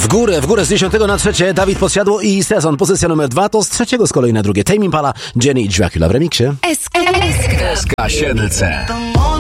W górę z 10 na 3. Dawid Podsiadło i Sezon. Pozycja numer 2 to z 3 z kolei na 2. Tame Impala, Jenny i Dracula w remiksie. SK7C.